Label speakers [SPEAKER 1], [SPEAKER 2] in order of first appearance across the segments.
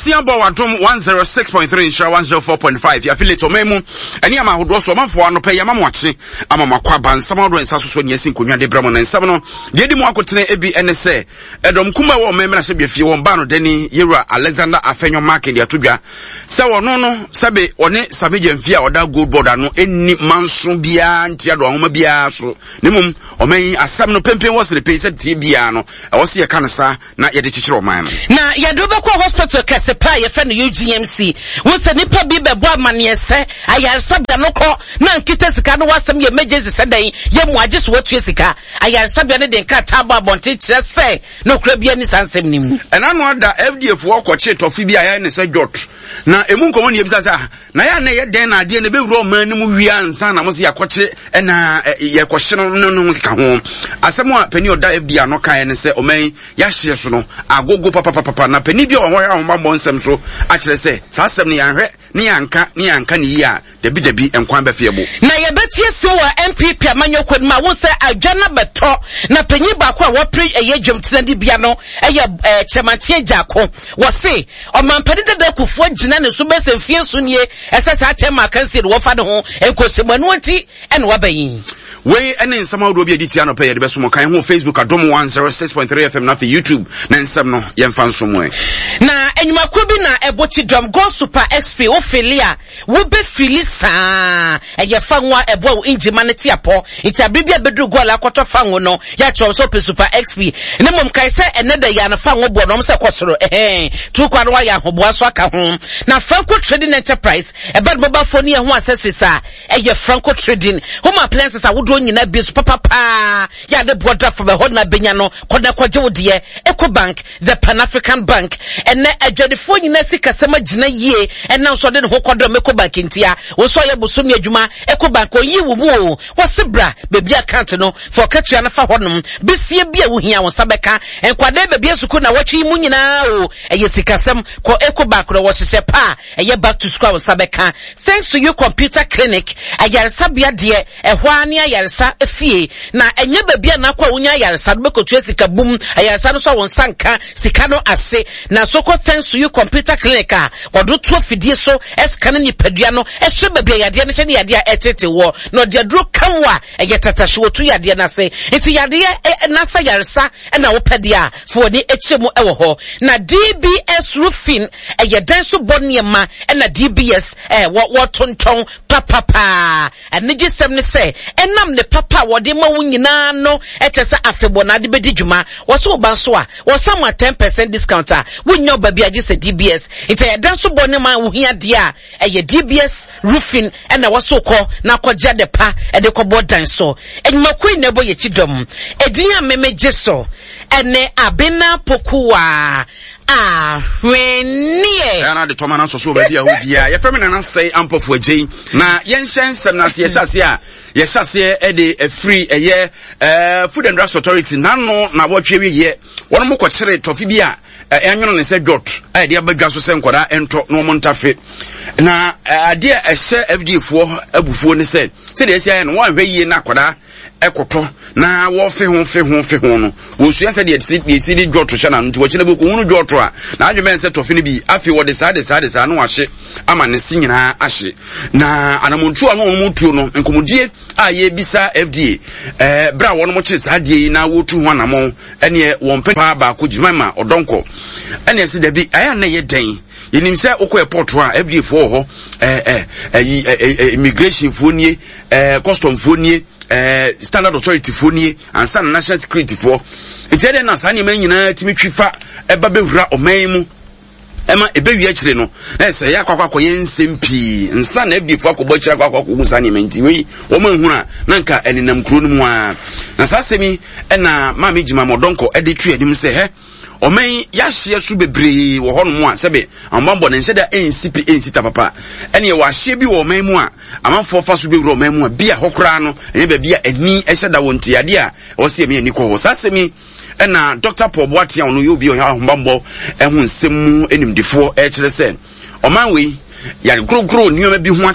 [SPEAKER 1] Siambo Wadom 106.3 insha 104.5 ya affiliate omemu eni ama hodo so manfo ano pay ama mwachi ama makwaba nsama do ensa so nyesi nkonwa de bramo na nsam no de di mu akotene ebi NSA edom kuma wo omemu na hye fie won ba no deni Yewura Alexander Afenyo market ya todwa se wono no sabe one sabe jamfie a oda gold border no eni manso bia ntia do ahoma bia so nemum omen asam no pempen wo sere pese tie bia no e wo se ye kanasa na ye de chichiro man
[SPEAKER 2] na ye do be ko hospital Kesepa ye fe no UGMC wo se nipa bi be bo amane se ayarsa bia no ko na nkita sika no wasem ye emergency se dan ye mu age so watu sika ayarsa bia ne de nka tabo abonte kire se no kura bia ni sansem nim
[SPEAKER 1] ena no ada FDF wo ko che tofi bia ya ne se jot na emu nkomo ne ebisa sa na ya na ye den na ade ne be wuro man ni mu wia nsa na mo se yakoche ena ye ko hye no ka ho asem a pani oda FDF no kan ne se omen ya hye so no agogo papa na pani bi o ho ya ho ma nsem so a kire se sa asem ne ya hwe ne yanka ne yi a debi enkwan be fiebo
[SPEAKER 2] na ye betie si wo MPP amanyokwa ma wo se adwana beto na panyi ba ko a wo pre eye dwomtena di bia no eye chemantie jako wo se o mampade deda kufu agina ne so bese fie so nie ese sa chema kansi wo fa de ho enkosemanu nti ene wa bayin
[SPEAKER 1] we ene nsama wodo bi editia no pay de beso mo kan ho Facebook adom 106.3 FM na fi YouTube na nsam no yemfa nsomo
[SPEAKER 2] na enyumakwo bi na eboti dom go super XP wo filia wo be filisa eye fa nwa ebo injima ne tiapo nti abibia bedru go la kwato fa nwo no ya cho so pe super XP ne mom kai se ene da ya na fa nwo bo no se kwosoro tu kwa no ya hoboa so aka ho na Franco Trading Enterprise ebe boba foni e ho asesesa eye Franco Trading home appliances a wodo nyina bi so papa ya de border for be ho na benya no koda kwaje wode Eco Bank the Pan African Bank ene adwadefo nyina sika sema gina yie ena so de ho kodo Eco Bank ntia wo so ye bosomi adwuma Eco Bank oyi wo mu wo sebra bebi account no for katua na fa honom besie bia wo hia wo sabeka enkwade bebi suku na watwi mu nyina o eye sika sem ko Eco Bank ro wo hye pa eye back to school wo sabeka thanks to you computer clinic ayarsa bia de ehwa ne ayarsa efie na enye bebi na kwa wonya ayarsa do bekotua sika bum ayarsa no so won sanka sika no ase na so ko thanks to you computer clinic a kodo to fidie so eskan ni padua no ehwe bebi yade ne hye ne yade a etete wo no de adro kanwa eye tatashe wotu yade na se enti yade na sa yarsa na wo padia for ni echemu ewo ho na DBS roofing eye dan so boniema na DBS wo tonton papa anije sem ne se enam ne papa wo de ma wunyina no etese afebo na de bedi dwuma wo so ba so a wo sam 10% discount a wunyo ba bia je se DBS enti eye dan so boniema wo hia de a eye DBS roofing na wo so ko na koja de pa e de ko bodan so enyimakoi na bo ye chidom edin a memeje so ene abena pokuwa wenie
[SPEAKER 1] ana de toma na so ba bia ho bia ye femi na say ampofo agei na yenhyen sem na se ye hyase e de free eye Food and Drugs Authority nano na wotwe wiye wono mo kwakere tofi bia enyono ne se dot ai de abadwa so se nkoda ento no mo ntafe na ade a ehye FDF abufuo ne se de esia no wan hweye na koda ekoto na wo fe ho no wo sua se de si de dot hye na nti wo kile beku hunu dot a na adwe se tofi ne bi afi wo de sa no ahye ama ne si nyina ahye na anamontu a no mutuo no nkomudie a ye bisa FDA bra wo no mo kire sa de na wo tu ho anamo ene wo mpa ba ko jimama odonko ene se de bi aya na ye den yenim se okọ airport a FDA for ho immigration for nie custom for nie standard authority for nie and san national security for itede na san nyima nyina timi twifa eba bewura oman mu ema ebewi akire no na se ya kwakwa yensempi nsa na FDA for akọbọ akire kwakwa ko san nyima nti we o ma nhuna na nka eninam kuro no mu a na sasemi na ma mejima modonko ede twa anim se he omen yahye su bebre wo hono mu a sebe ambambo ne nhyeda NCP ensita papa ene ye wahye bi wo omen mu a amanfo fa su bewro omen mu a bia hokra no ene ba bia ani ehyeda wonti ade a o se me ani ko ho sasemi na Dr. Paul Boatia ono yo bi o ambambo ehu nsem mu enimdifo e kire se oman we ya krokro nioma bi ho ache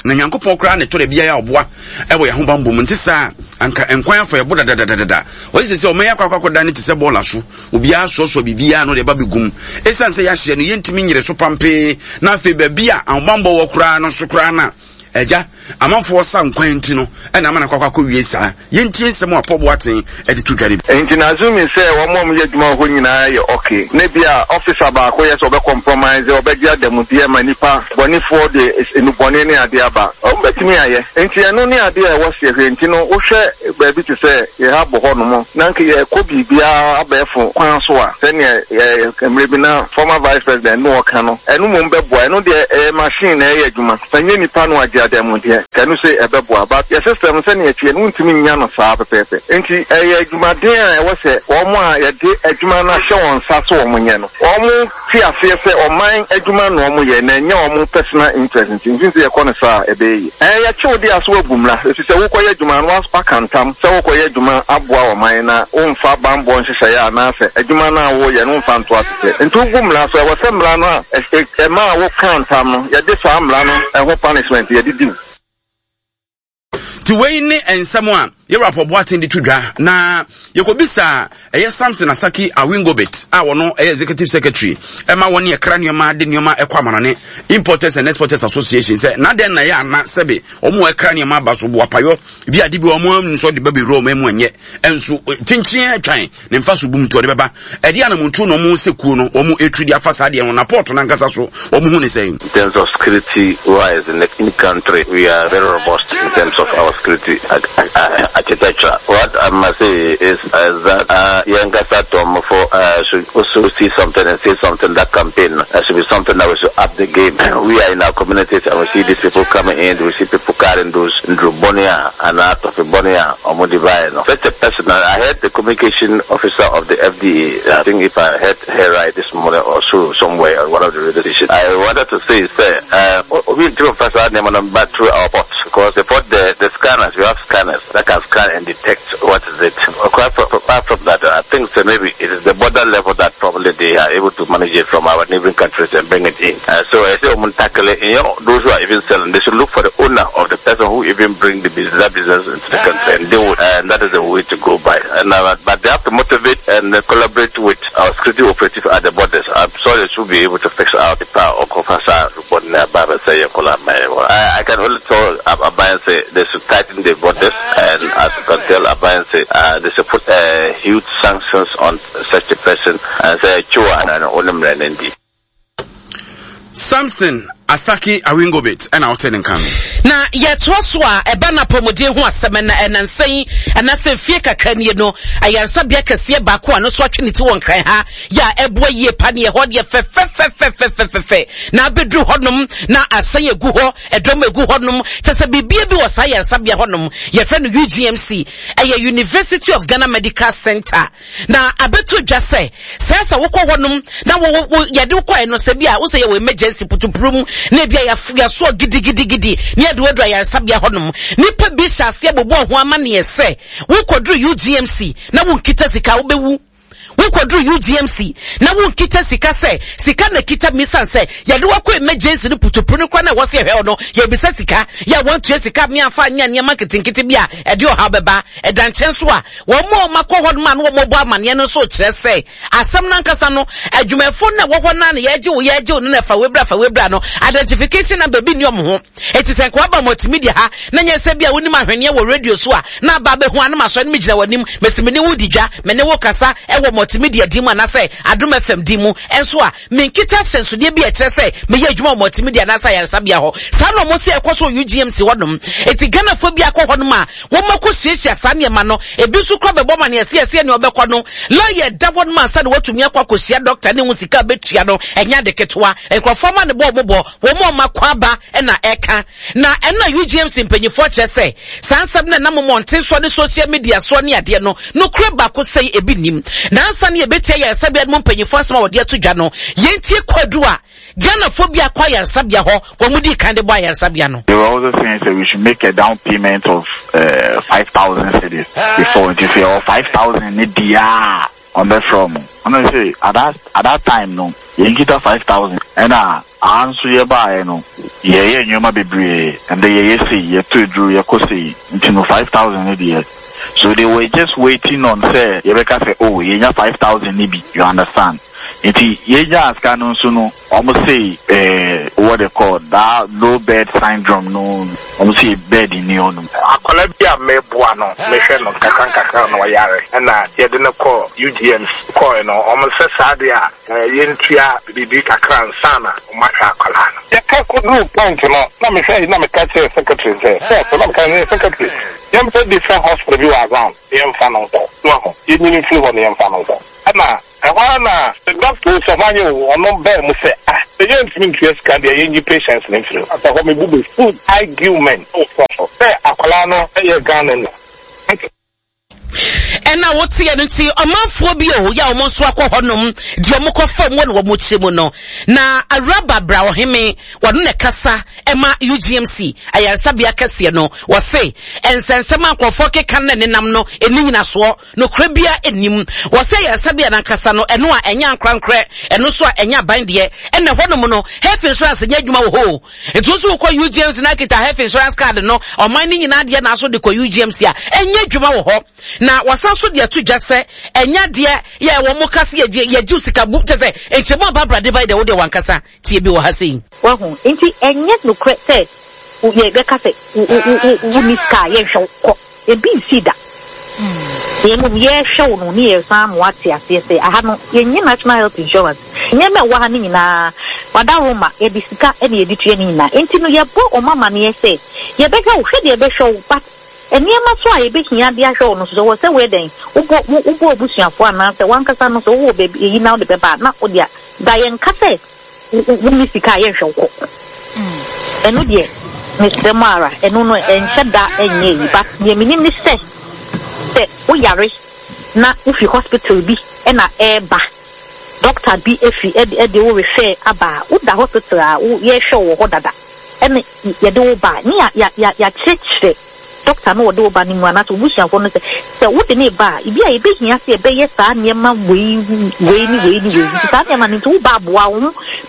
[SPEAKER 1] na Nyankopɔn kra ne tore bia ya oboa ewo ya ho bambom ntisa anka enkwan afọ ya boda dadadada o se o meya kwakwakoda ne tise bola so obi aso bibia no de ba begum esanse ya hye no yentimi nyire so pampe na afi ba bia anbambo wo kra no so kra na eja amanfo sa nkwan nti no na amana kwakwa wie saa yentie nsem apɔbo aten edi to dware
[SPEAKER 3] enti na azumi se wo mom ye dwuma ho nyina ye okay ne bia officer ba ko ye so be compromise obegi adamudie manipa bonifo de enubone ne ade aba o betimi aye enti eno ne ade e wo se hwe enti no wo hwɛ ba bi te se ye ha bo ho no mo na nke ye ko bibia abefo kwan so a se ne emre bi na former vice president no ka no enu mo mbebo enu de machine na ye dwuma fanye nipa no ade adamudie kanu say ebebo about your system say na etie no ntimi nya no saa pepepe enti adwumaden a ewo se omo a ye de adwuma na hye won sa so omo nye no omo ti afie se oman adwuma no omo ye na nya omo personal interest enti say ye kono saa ebeyi ye chewde aso abumla esi se wo koye adwuma no aspa kantam se wo koye adwuma aboa oman na omfa bambo nhyehyɛ ya na se adwuma na wo ye no mfa nto asese enti ugumla so wo se mla no a ma wo kantam no ye de saa mla no ho punishment ye di
[SPEAKER 1] ti wei ne ensemo a ye rapport attend to dwa na yekobisa Samson Asaki Awingobet a wono executive secretary ma woni e kra nneoma de nneoma ekwamanane Importers and Exporters Association say na den na ya na sebe omo e kra nneoma ba so bo apayo bi ade bi omo nso de baby room emu enye enso tinchien atwan ne mfa so bum to de beba e dia na muntu no mu sekuo no omo etudi afasa de na port na nkasa so omo hu ne say
[SPEAKER 4] in terms of security wise in the country we are very robust in terms of our security architecture. What I must say is that young Tom should also see something and say something. That campaign should be something that we should up the game. We are in our communities and we see these people coming in. We see people carrying those in Bonia and out of Bonia or Modivine. Such a person. I heard the communication officer of the FDA. I think if I heard her right this morning or so somewhere or one of the radio stations. I wanted to say we do a first but through our ports because the port the scanners, we have scanners that can scan and detect what is it. Apart from that, I think so maybe it is the border level that probably they are able to manage it from our neighboring countries and bring it in. So I say, those who are even selling, they should look for the owner of the person who even bring that business into the country, and that is the way to go by. But they have to motivate and collaborate with our security operative at the borders. I'm sure they should be able to fix out the power of I can only tell Abayan say they should tighten the borders, and as you can tell Abayan say they should put huge sanctions on such a person and say Chua and Onem.
[SPEAKER 1] Samson Asaki Awingobet and our tenant coming.
[SPEAKER 2] Na yetwaswa ebana pomode ho asem na enansan anase fie kakra ne no ayansa bia kase ba ko ano so atwe ne ti won kran ha ya eboa yie pa ne ho de fe na bedru honom na asan egu ho edom egu honom tese bibia bi wasa yansa bia honom ye fe no UGMC University of Ghana Medical Center na abeto dwase sesa wo ko honom na wo ye de ko eno se bia wo se ye we emergency putuprum na bia ya so gidi ne de wodra ya sabia honom nipa bi hyase bobo ho ama ne yese wo kodru UGMC na wo nkita sika wo bewu wo kodru UGMC na wo nkita sika se sika na kita misan se ya de wako emergency ne putupru kwa na wo se hwe no ya bisa sika ya want to sika me afa nya ne marketing kiti bia e de oha beba e dan chenso a wo mo makọ hodom an wo mo bo amane no so kire se asem na nkasa no adwumafo na wo ho na ne ya je no na fa webra no identification number bi ni omho etisen kwa ba multimedia ha na nya se bia wonim ahwene wo radio so a na ba be ho an ma so ne migina wanim mesimini wo didwa me ne wo kasa e wo multimedia dimu na say Adom FM dimu enso a menkita senso de bi e kire say me ye adwuma multimedia na say yaresa bia ho sa no mo se ekoso UGMC wodom eti Ghana fo bia akọ hodom a wo mako hyehyia sa ne ma no ebi su kro bebo ma ne ese ne obekọ no lawyer dabon man sa de watumi akwakosia doctor ne hu sika betua no enya de ketwa enkrofo ma ne bo wo mo makọ aba na eka na UGMC mpanyifo kire say sansam na mo monte so ne social media so ne ade no kro ba ko say ebi nim na ansa ne ebetia ya sabia mo mpanyifo asema wode ato dwa no yentie kwadu a Ghana phobia kwa ya sabia ho wo mudi kan de boy ya sabia no.
[SPEAKER 5] They were also saying that we should make a down payment of 5,000 cedis before you say 5,000 ni dia on the from. And I say at that time no you get 5,000 and answer your buy no yeah, you might be brave, and they say, you two drew your cosi into 5,000 idiots. So they were just waiting on, say, Rebecca say, oh, you have 5,000 nibi, you understand? Yeja Askano Suno, almost say, what they call that low bed syndrome, no, almost say bed in neon.
[SPEAKER 6] Akolabia me buano, me sheno kakaka no yare, and you didn't call UGM coin or almost sadia, yentia, bibi kakran sana, maka kolana. Ya could no plan to know, let me say, let me catch a secretary, say, so I'm kind of secretary. Yam said different hospital you are around, yam funnel, no, you didn't feel on the yam funnel. Anna, the doctor Savannah or no better must say, the young interest can be any patients in through. As a home will food argument. Say, Akolano, a gun.
[SPEAKER 2] And now what's the energy? A month for bio, ya almost walk on Diomoko from one or Muchimono. Na a rubber brow hime, one Necasa, Emma UGMC, I Sabia Cassiano, was say, and San Samanco Foke Canon in Namno, in Nina Swa, no Crebia in him, was say a Sabia and Casano, and no a young crancre, and no swa and ya bindia, and the Honomono, health insurance and Yajuma ho. It was who call UGMC Nakita health insurance card, no, or mining in Adia Naso de UGMC, and Yajuma ho. Now, was also there to just say, and ya dear, ya womokasi ya jusika book to say, and Chemo Barbara divide the Ode Wankasa, TB has seen.
[SPEAKER 7] Well, ain't it, and yet no credit says, Rebecca said, Miska, yes, show, a big cedar. Yes, show no near some what's yes, say, I have no, in national health insurance. Never one in a Wadaroma, a disca, any editionina, ain't no ya book or mamma near say, Rebecca, should you be show, but. And near my try baking at the show, so was a wedding. Ubo Bushia for an answer, one casano, so baby, now the pepper, not with ya. Diane Casse, Missy Kayan show. And no, dear, Mr. Mara, and no, and shut that and ye, but the minimum said, we are not if you hospital be and a air back. Doctor be if you at the over say about what the hospital, ye show what that. And you do by ya church. Doctor no do ba ni mu ana to bushia for no say wo de ne ba ibi a ebe hia se ebe ye sa niema we sa niema ni to ba boa wo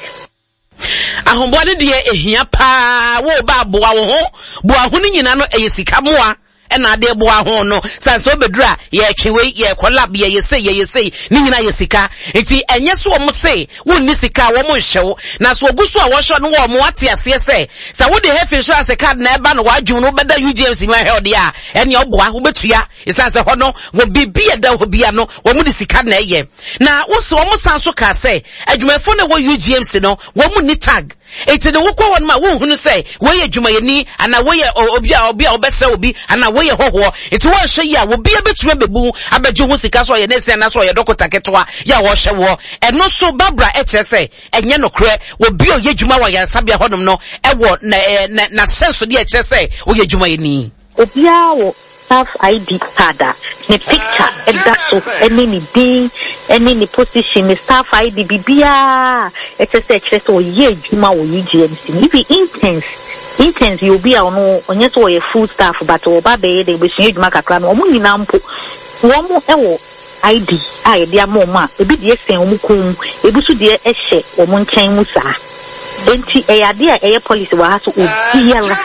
[SPEAKER 2] ahombode de ehia pa wo ba boa wo ho boa ho ni nyina no eyesika moa na ade boa ho no sanso bedura ye twewe ye collab ye say ni nyina ye sika enti enye so wo say wo ni sika wo mo hyew na so oguso a wo hye no wo mo ate ase say sa wo de health insurance card na eba no wadwu no beda UGMC ma he ode a ene oboa wo betua isanse ho no wo bibia da ho bia no wo mo de sika na eye na wo so wo mo sanso ka say adwumafo na wo UGMC no wo mo ni tag enti de wo kwa won ma wo hunu say wo ye adwumayeni ana wo ye obi a obese obi ana wo ye hoho enti wo hye ya wo bia betuma bebu abagye ho sika so ye nese na so ye dokota ketwa ya wo hye wo eno so Barbara say enye no kre wo bia ye adwuma wa ya sabia honom no ewo na senso de say wo ye adwumayeni
[SPEAKER 7] obia wo staff ID card ne picture so any din any position the staff ID bibia say so ye adwuma wo UGMC if intense you'll be on onye so ye full staff but oba be de be shin adwuma kakra no omu nyina mpo wo mo ewo ID ai dia mo ma ebi de sen omu kun ebusu de ehye wo mo nchen mu saa enti eyade a eye policy wa ha so obiara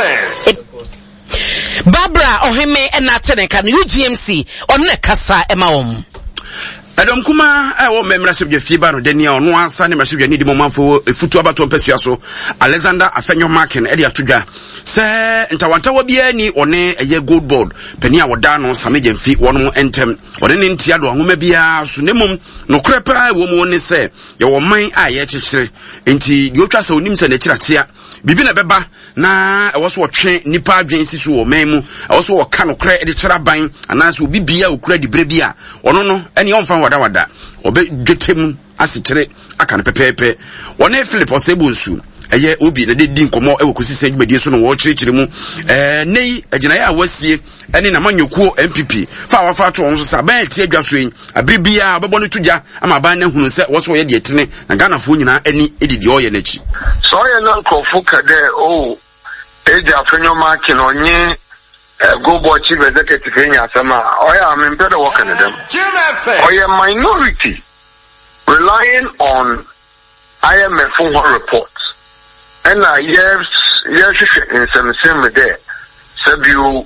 [SPEAKER 2] Barbara oheme enateneka no UGMC onne kasa emawom
[SPEAKER 1] Adam kuma wo memra sebje fiba no denia ono ansa ne mesebje ni di momamfo efutu abato mpasua so Alexander Afenyo Markin e de atodwa se ntawanta wa bia ni one eye gold board pani a woda no sameje mfi wono entem one ne ntia do ahoma bia so nemum no krepa wo mu ne se ye wo man a ye kyekere enti di otwa se onim se na kyiratea bibi na beba na ewo so wotwe nipa adwen sisu wo man mu ewo so wo ka no kre de kyera ban anase obi bia okura di brebia ono no ene onfa wada obe dwetem asikyere aka no pepepe wona Philip Osebunsu eye obi na de di nkomo e wokosi se dwumadi so no wo kyerkyere mu nei agina ya wasie ene na manyokuo MPP fa wafa to onso sa ba tie adwa so yin abribia obebo no tudja ama ba na hunu se wo so ye de etene na Ghana fo nyina ani edidi oye na chi
[SPEAKER 3] so ye na nkofo kade o eja Afenyo Markin onye go boy chief executive in Yasama oya amempe de work in them oya minority relying on IMF report And yes, in some there. Sabu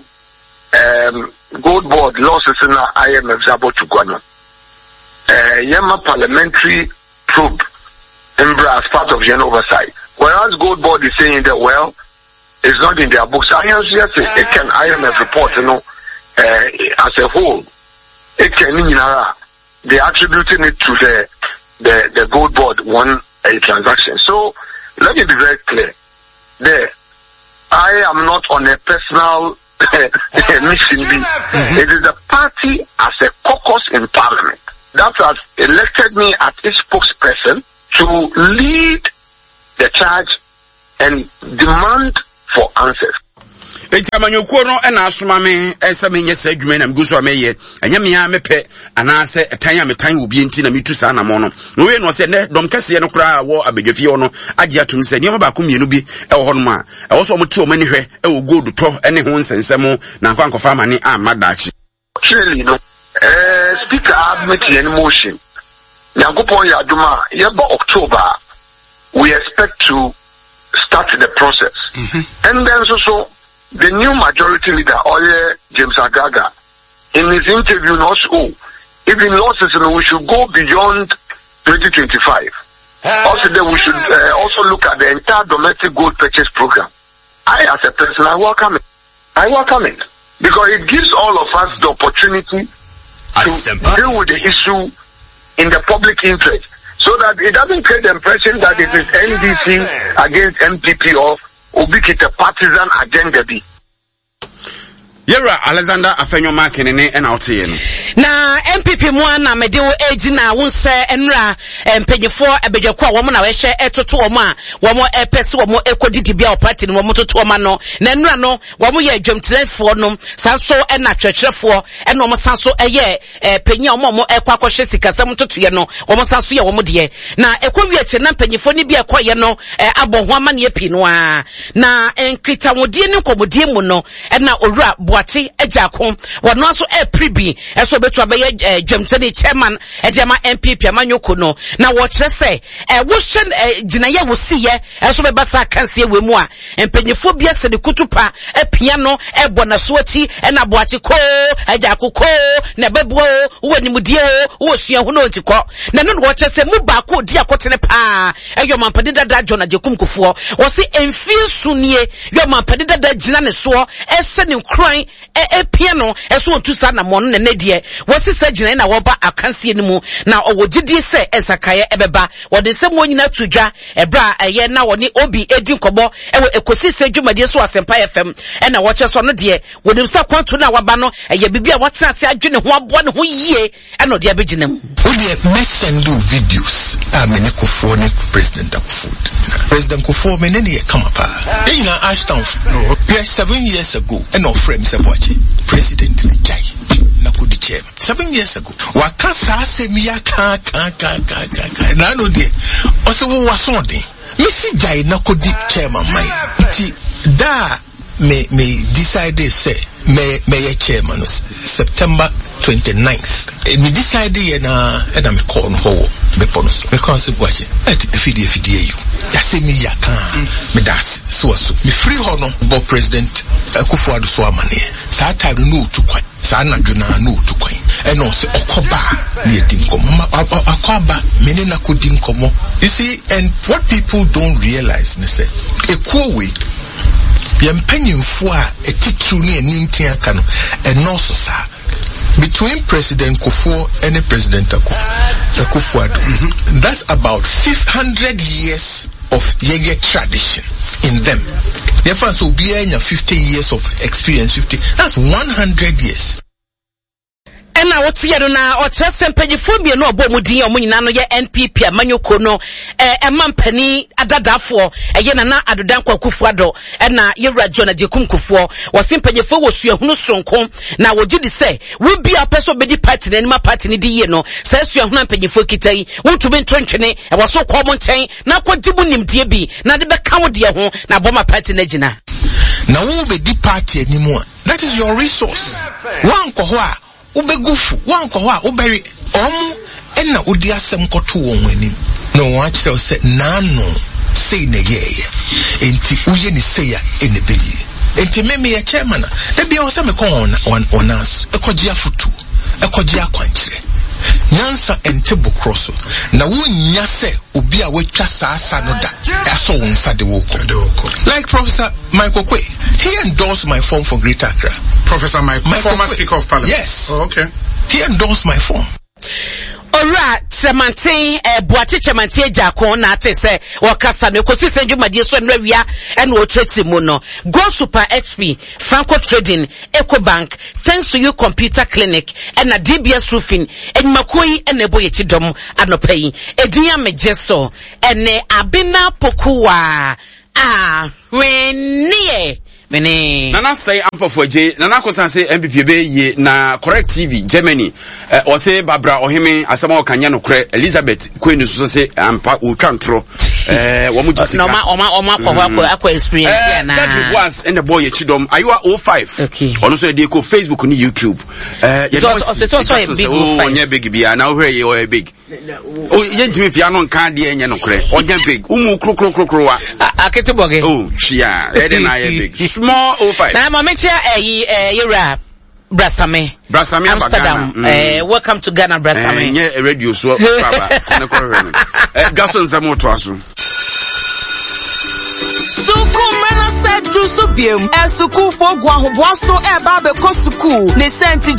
[SPEAKER 3] gold board losses in the IMF about to go. Yama parliamentary probe as part of gen oversight. Whereas gold board is saying that it's not in their books. It can IMF report, as a whole. It can they attributing it to the gold board won a transaction. So let me be very clear. There, I am not on a personal mission. It is the party as a caucus in parliament that has elected me as its spokesperson to lead the charge and demand for answers.
[SPEAKER 1] Etamanyoko no na asoma me esa me nyese adwuma na mguso ameye anya me ya mepe anase etan ya metan obi enti na metu sa na mo no no we no se ne dom kase no kra wo abedwafie no age atum se ne ba ko mienu bi e wo hono ma e wo so mo ti o mani hwe e wo gold to ene ho nsensem na nkwankofa amane amadachi
[SPEAKER 3] actually no speaker admit any motion Yankopon ya aduma yeba October we expect to start the process and then so the new majority leader, Oye James Agaga, in his interview, also, even losses, we should go beyond 2025. Also, then we should also look at the entire domestic gold purchase program. I, as a person, I welcome it because it gives all of us the opportunity to deal with the issue in the public interest, so that it doesn't create the impression that it is NDC against MPP or Ubikita partisan agenda be.
[SPEAKER 1] Yera Alexander Afenyo Makenene and Outien.
[SPEAKER 2] Na MPP mwana medewo eji na wunse enra mpanyefo abedwakwa wo na wehye etoto wo ma wo epese wo ekodidi bia o party no wo toto ma no na enra no wo ye adwamtenefo no sanso na twetwerefo ena wo sanso eye panyi wo ekwakohye sikasam totoye no wo sanso ye wo de na ekwawi eche na mpanyefo ni bia ekoye no abɔ ho amane api no a na enkitawodie ne nkomodie mu no na owura boate agyako wo no so pribi eso betu abaye Jamtani chairman edema MPP amanyoko no na wo kire se wo hye ginaye wo siye eso be basa kanse we mu a empanyefo bia se de kutupa apia no ebo na so ati na boate ko agyako ko na bebuo wo nimudie wo sua hu no ntikɔ na no wo kire se mu ba ko di akotene pa eyo mampade dada John Ajekum Kufuor wo se emfie sunie yo mampade dada gina ne so ese ne kran apia no eso ontusa na mo no ne die wasi se gina na woba akansie ni mu na owogidi se esakaye ebeba wode se mo nyina tudwa ebra eye na woni obi edi nkobo ewe ekosi se dwumade so Asempa FM na wo che so no de wode nsa kwanto na waba no eye bibia wotena se adwene ho abo ne ho yie na de abegina mu
[SPEAKER 8] odi mesend videos amene Kufuor ne President Kufuor mene ne kama pa na Ashton 7 years ago and of frame Sabochi President Jai Nakudi chairman 7 years ago wakasa asemia ka na no de ose wo wasonde Missy Jai Nakudi chairman mai ti da me decide say me chairman September 29th me decide na me call no ho me ponos me concept watch fidie you ya say me ya kan me das so me free ho no bo President Kufuor so amane sa time no to kwa sa na dwuna no to kwa e no se okoba na edim komo akoba mene na kodim komo you see. And what people don't realize ne say ekuwe yempanyimfo a etitru ne anintia aka no eno so sa between President Kufuor and President Kufuor. That's about 500 years of Yenge tradition in them. Therefore, so be 50 years of experience, 50, that's 100 years.
[SPEAKER 2] Na woti yado na otrese mpanyefo bie no obo mudin omo nyina no ye NPP amanyoko no mampani adadafo eye na adodan Kufuor do na yewura John Ajekum Kufuor wose mpanyefo wo suahunu sonko na wogidi se we bia peso bedi party na anima party ni di ye no se suahunu mpanyefo kitai wotube ntontwene e wo so kɔ mo nkyɛn na kwadibu nimdie bi na de bɛka wo de ho na boma party na gina
[SPEAKER 8] na wo bedi party animu a that is your resource wan kɔ ho a ubegufu wanko wa uberi omu ena udi asem kotu wonwenim no wachira se nano say na ye enti uye ni say ya enebe enti meme ya chairman na bia o se me kon on us ekogye afutu ekogye akwankyere nyansa ente bokroso na wonya se obi a wetwa saasa no da eso wonsa de woko like Professor Michael Kwe, he endorsed my form for Greater Accra.
[SPEAKER 9] Professor Michael former Speaker of Parliament.
[SPEAKER 8] Yes.
[SPEAKER 9] Oh, okay.
[SPEAKER 8] He endorsed my form.
[SPEAKER 2] Ora Tremantin Boache Tremantin Jakon na te se wakasa no kosi se dwumadie so nwawia e na o treti mu no Go Super XP Franco Trading Ecobank thanks to you computer clinic and na DBS roofing enmakoi ene boye dom anopai edunya mejeso ene abina pokuwa wenie mene
[SPEAKER 1] Nana say ampofo je Nana kosan say MPP be ye na Correct TV Germany o say Barbara Ohime asema okanya no kre Elizabeth Queen so say ampa utwantro wo mu jisika
[SPEAKER 2] no oma kwa experience na
[SPEAKER 1] that was in the boy chidom ayiwa 05
[SPEAKER 2] okay
[SPEAKER 1] ono so dey ko Facebook ni YouTube
[SPEAKER 2] you
[SPEAKER 1] onye big bia na ohwe ye o big o ye ntimi fia no nka de enye no kre onye big umu krokro wa
[SPEAKER 2] aketeboge
[SPEAKER 1] oh chia ede na ye big small 05
[SPEAKER 2] na mama chia yera Brasame Amsterdam welcome to Ghana Brasame
[SPEAKER 1] nye radio so baba na ko hwe no gaso nzamo to aso
[SPEAKER 10] Suku mena se jusu biem. Suku fo gwa ho boasto e ba be ko suku. Ne senti